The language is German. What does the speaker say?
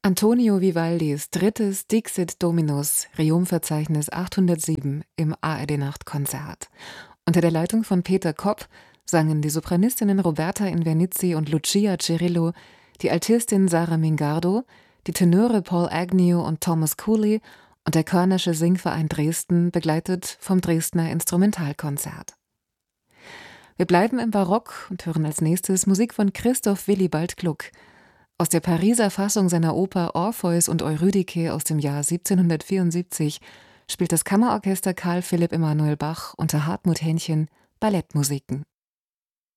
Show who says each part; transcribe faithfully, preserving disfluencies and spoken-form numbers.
Speaker 1: Antonio Vivaldis drittes Dixit Dominus Requiem-Verzeichnis achthundertsieben im A R D-Nachtkonzert. Unter der Leitung von Peter Kopp sangen die Sopranistinnen Roberta Invernizzi und Lucia Cirillo, die Altistin Sarah Mingardo, die Tenöre Paul Agnew und Thomas Cooley und der Körnersche Singverein Dresden, begleitet vom Dresdner Instrumentalkonzert. Wir bleiben im Barock und hören als nächstes Musik von Christoph Willibald Gluck. Aus der Pariser Fassung seiner Oper Orpheus und Eurydike aus dem Jahr siebzehnhundertvierundsiebzig spielt das Kammerorchester Karl Philipp Emanuel Bach unter Hartmut Hähnchen Ballettmusiken.